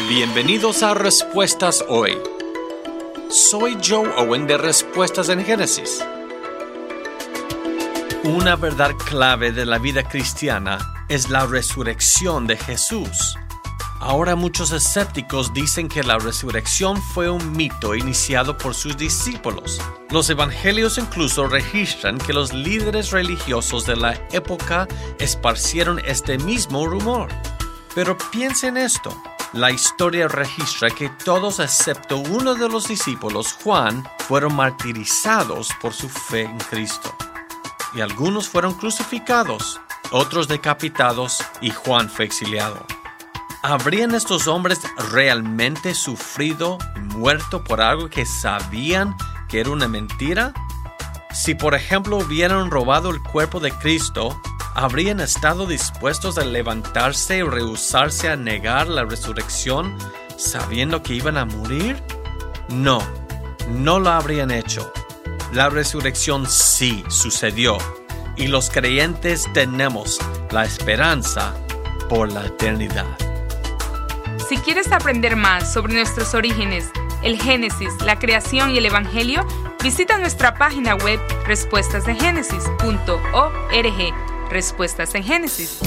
Bienvenidos a Respuestas Hoy. Soy Joe Owen de Respuestas en Génesis. Una verdad clave de la vida cristiana es la resurrección de Jesús. Ahora muchos escépticos dicen que la resurrección fue un mito iniciado por sus discípulos. Los evangelios incluso registran que los líderes religiosos de la época esparcieron este mismo rumor. Pero piensen esto. La historia registra que todos excepto uno de los discípulos, Juan, fueron martirizados por su fe en Cristo. Y algunos fueron crucificados, otros decapitados y Juan fue exiliado. ¿Habrían estos hombres realmente sufrido y muerto por algo que sabían que era una mentira? Si por ejemplo hubieran robado el cuerpo de Cristo, ¿habrían estado dispuestos a levantarse y rehusarse a negar la resurrección sabiendo que iban a morir? No, no lo habrían hecho. La resurrección sí sucedió y los creyentes tenemos la esperanza por la eternidad. Si quieres aprender más sobre nuestros orígenes, el Génesis, la creación y el Evangelio, visita nuestra página web respuestasengénesis.org. Respuestas en Génesis.